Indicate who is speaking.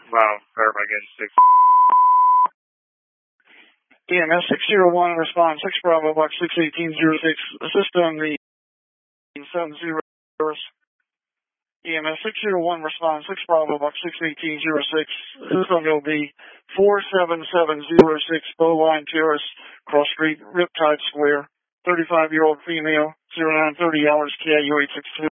Speaker 1: Wow, verify again, 6.
Speaker 2: EMS 601, respond 6 Bravo, box 61806, assist on the 70. EMS 601, respond 6 Bravo, box 61806, assist on LB 47706, Bowline Terrace, Cross Street, Riptide Square, 35-year-old female, 0930 hours, KIU 862.